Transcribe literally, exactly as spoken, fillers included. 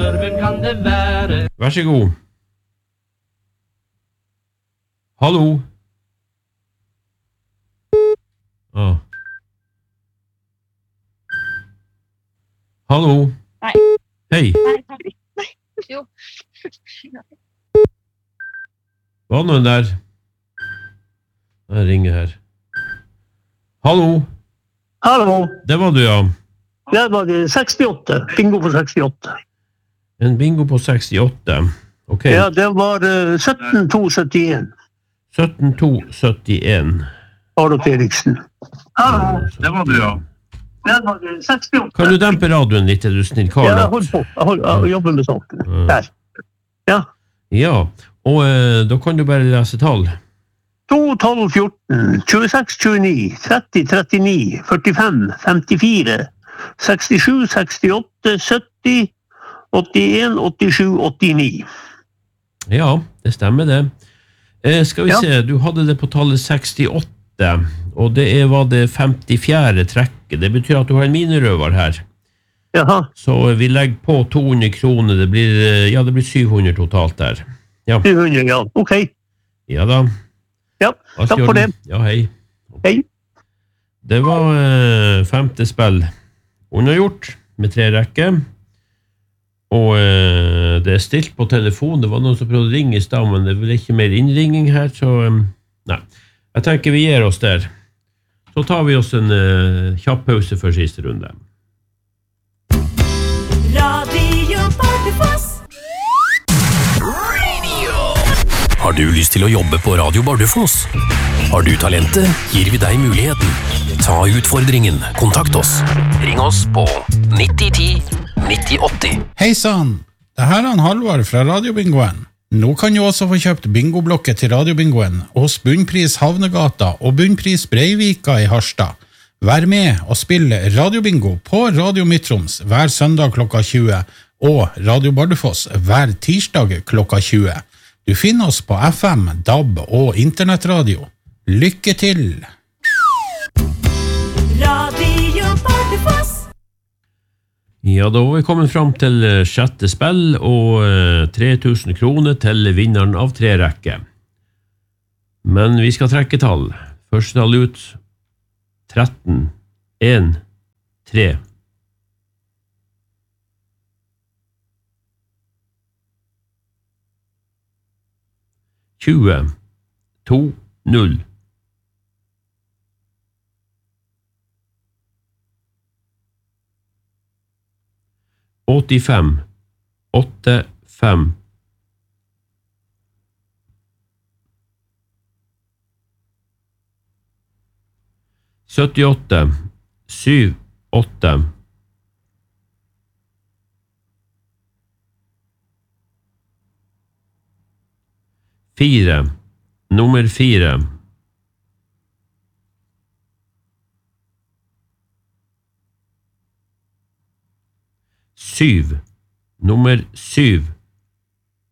hvem kan det være? Vær så god. Hallo? Ah. Hallo? Nei. Hei. Nei, nei. Jo. Hva er det der? Jeg ringer her. Hallo? Hallo. Det var du, ja. Det var det sekstiåtte. Bingo på sekstiåtte. En bingo på sekstiåtte. Ok. Ja, det var uh, sytten to syttien. sytten to syttien. Arof Eriksen. Hallo. Det var du, ja. Det var det sekstiåtte. Kan du dempe radioen litt, er du snill, Karl? Ja, jeg holder på. Jeg, holder, jeg jobber med saken. Der. Ja. Ja, og eh, da kan du bare lese tall. to, tolv, fjorten, tjueseks, tjueni, tretti, trettini, førtifem, femtifire, sekstisju, sekstiåtte, sytti, åttien, åttisju, åttini. Ja, det stemmer det. Eh, skal vi Ja. se, du hadde det på tallet sekstiåtte, og det er, var det femtifjerde trekket. Det betyr at du har en minerøver her. Jaha. Så vi legger på to hundre kroner, det blir, eh, ja, det blir syv hundre totalt der. Ja, syv hundre, ja. Ok. ja da. Ja, takk for det. Ja, hei. Hei. Det var eh, femte spill unnagjort med tre rekker. Og eh, det er stilt på telefon. Det var noen som prøvde å ringe i stad, men det er vel ikke mer innringing her, så um, nei. Jeg tenker vi gir oss der. Så tar vi oss en uh, kjapp pause for siste runde. Radio Bardufoss. Har du lyst til å jobbe på Radio Bardufoss? Har du talentet, gir vi deg muligheten. Ta utfordringen. Kontakt oss. Ring oss på nitti ti nitti åtti. Hei sann, det her er han Halvard fra Radiobingoen. Nå kan du også få kjøpt bingoblokket til Radiobingoen hos Bunnpris Havnegata og Bunnpris Breivika i Harstad. Vær med og spill Radiobingo på Radio Midtroms hver søndag klokka tjue og Radio Bardufoss hver tirsdag klokka tjue. Du finner oss på F M, D A B og internettradio. Lykke til! Radio Bardufoss. Ja, da var vi kommet fram til eh, sjette spill og eh, tre tusen kroner til vinneren av tre rekker. Men vi skal trekke tall. Første tall ut tretten, en, tre. tjue, to, null. åttifem, åtte, fem. syttiåtte, syv, åtte. Fire, nummer fire. Syv, nummer syv.